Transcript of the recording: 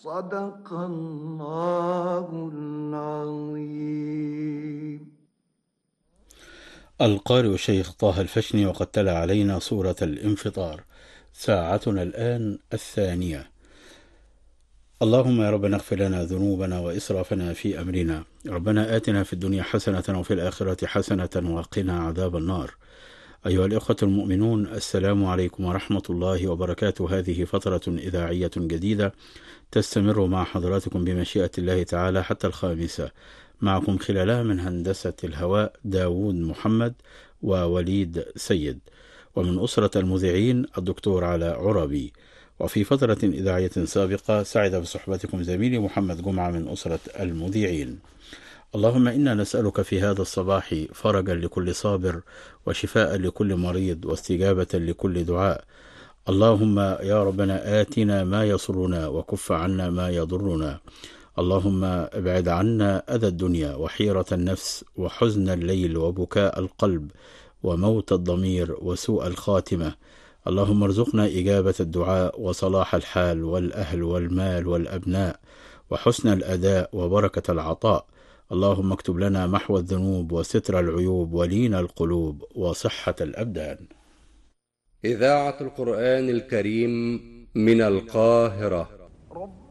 صدق الله العظيم. القارئ الشيخ طه الفشني، وقد تلا علينا سورة الانفطار. ساعتنا الآن 2. اللهم يا ربنا اغفر لنا ذنوبنا وإسرافنا في أمرنا. ربنا آتنا في الدنيا حسنة وفي الآخرة حسنة وقنا عذاب النار. أيها الإخوة المؤمنون، السلام عليكم ورحمة الله وبركاته. هذه فترة إذاعية جديدة تستمر مع حضراتكم بمشيئة الله تعالى حتى 5. معكم خلالها من هندسة الهواء داود محمد ووليد سيد، ومن أسرة المذيعين الدكتور علاء عرابي. وفي فترة إذاعية سابقة سعد بصحبتكم زميلي محمد جمعة من أسرة المذيعين. اللهم إنا نسألك في هذا الصباح فرجا لكل صابر، وشفاء لكل مريض، واستجابة لكل دعاء. اللهم يا ربنا آتنا ما يسرنا وكف عنا ما يضرنا. اللهم ابعد عنا أذى الدنيا وحيرة النفس وحزن الليل وبكاء القلب وموت الضمير وسوء الخاتمة. اللهم ارزقنا إجابة الدعاء وصلاح الحال والأهل والمال والأبناء وحسن الأداء وبركة العطاء. اللهم اكتب لنا محو الذنوب وستر العيوب ولين القلوب وصحة الأبدان. إذاعة القرآن الكريم من القاهرة.